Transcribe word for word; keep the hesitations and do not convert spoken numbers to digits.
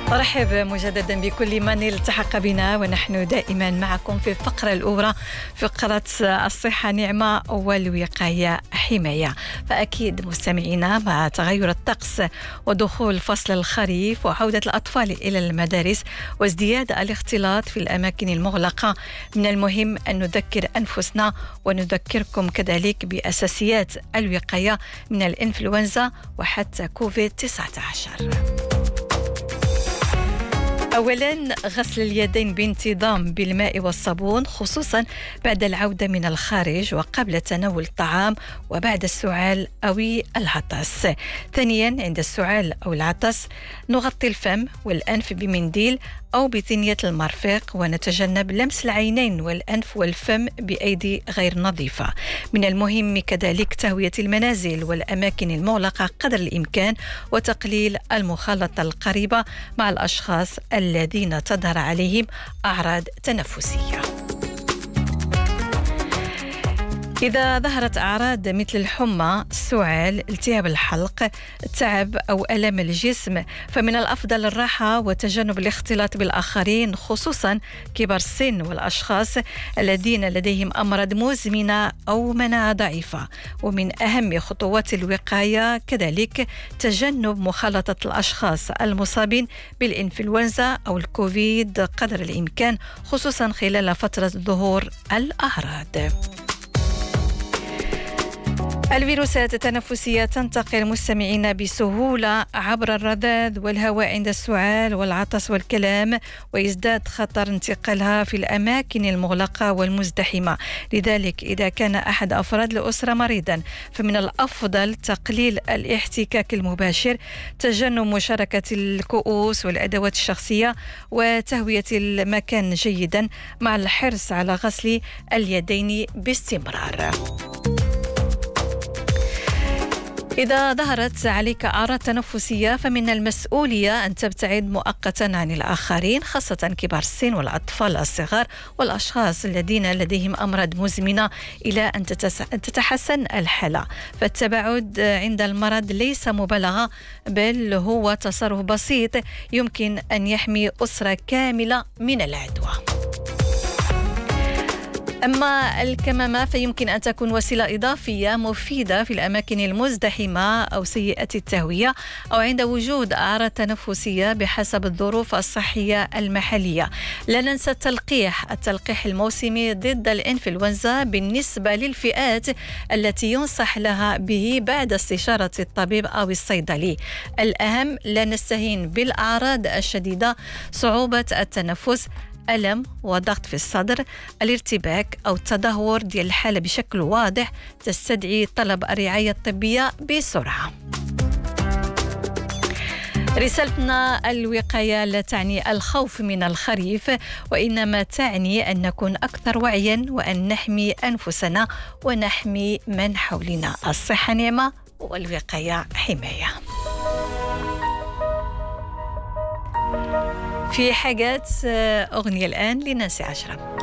أرحب مجددا بكل من التحق بنا، ونحن دائما معكم في الفقرة الأولى، فقرة الصحة نعمة والوقاية حماية. فأكيد مستمعينا، مع تغير الطقس ودخول فصل الخريف وعودة الأطفال إلى المدارس وازدياد الاختلاط في الأماكن المغلقة، من المهم أن نذكر أنفسنا ونذكركم كذلك بأساسيات الوقاية من الإنفلونزا وحتى كوفيد تسعة عشر. أولاً، غسل اليدين بانتظام بالماء والصابون، خصوصاً بعد العودة من الخارج وقبل تناول الطعام وبعد السعال أو العطس. ثانياً، عند السعال أو العطس نغطي الفم والأنف بمنديل أو بثنية المرفق، ونتجنب لمس العينين والأنف والفم بأيدي غير نظيفة. من المهم كذلك تهوية المنازل والأماكن المغلقة قدر الإمكان، وتقليل المخالطة القريبة مع الأشخاص الذين تظهر عليهم أعراض تنفسية. إذا ظهرت أعراض مثل الحمى، السعال، التهاب الحلق، تعب أو ألم الجسم، فمن الأفضل الراحة وتجنب الاختلاط بالآخرين، خصوصا كبار السن والأشخاص الذين لديهم أمراض مزمنة أو مناعة ضعيفة. ومن أهم خطوات الوقاية كذلك تجنب مخالطة الأشخاص المصابين بالإنفلونزا أو الكوفيد قدر الإمكان، خصوصا خلال فترة ظهور الأعراض. الفيروسات التنفسية تنتقل مستمعين بسهولة عبر الرذاذ والهواء عند السعال والعطس والكلام، ويزداد خطر انتقالها في الأماكن المغلقة والمزدحمة. لذلك إذا كان أحد أفراد الأسرة مريضا، فمن الأفضل تقليل الاحتكاك المباشر، تجنب مشاركة الكؤوس والأدوات الشخصية، وتهوية المكان جيدا، مع الحرص على غسل اليدين باستمرار. إذا ظهرت عليك أعراض تنفسية، فمن المسؤولية أن تبتعد مؤقتا عن الآخرين، خاصة كبار السن والأطفال الصغار والأشخاص الذين لديهم أمراض مزمنة، إلى أن تتحسن الحالة. فالتباعد عند المرض ليس مبالغة، بل هو تصرف بسيط يمكن أن يحمي أسرة كاملة من العدوى. أما الكمامة فيمكن أن تكون وسيلة إضافية مفيدة في الأماكن المزدحمة أو سيئة التهوية، أو عند وجود أعراض تنفسية بحسب الظروف الصحية المحلية. لا ننسى التلقيح التلقيح الموسمي ضد الإنفلونزا بالنسبة للفئات التي ينصح لها به بعد استشارة الطبيب أو الصيدلي. الأهم لا نستهين بالأعراض الشديدة، صعوبة التنفس، ألم وضغط في الصدر، الارتباك أو التدهور ديال الحالة بشكل واضح، تستدعي طلب الرعاية الطبية بسرعة. رسالتنا: الوقاية لا تعني الخوف من الخريف، وإنما تعني أن نكون أكثر وعيا، وأن نحمي أنفسنا ونحمي من حولنا. الصحة نعمة والوقاية حماية. في حاجات أغنية الآن لنانسي عجرم.